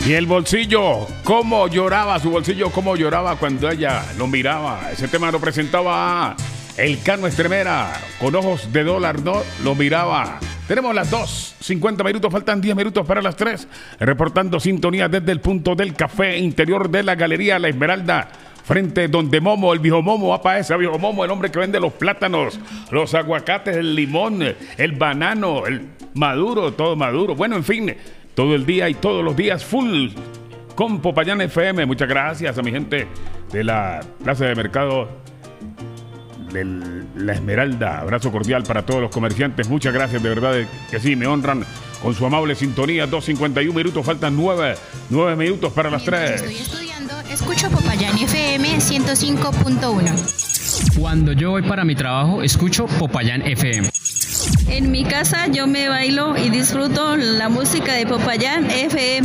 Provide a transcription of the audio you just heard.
Y el bolsillo, cómo lloraba, su bolsillo, cómo lloraba cuando ella lo miraba. Ese tema lo presentaba el Cano Estremera, con ojos de dólar, ¿no? Lo miraba. Tenemos las 2:50 minutos, faltan 10 minutos para las 3. Reportando sintonía desde el punto del café interior de la Galería La Esmeralda. Frente donde Momo, el viejo Momo, va para ese viejo Momo, el hombre que vende los plátanos, los aguacates, el limón, el banano, el maduro, todo maduro. Bueno, en fin, todo el día y todos los días full con Popayán FM. Muchas gracias a mi gente de la Plaza de Mercado de La Esmeralda. Abrazo cordial para todos los comerciantes. Muchas gracias, de verdad que sí, me honran con su amable sintonía. 2:51 minutos, faltan 9 minutos para las 3. Estoy estudiando, escucho Popayán FM 105.1. Cuando yo voy para mi trabajo, escucho Popayán FM. En mi casa yo me bailo y disfruto la música de Popayán FM.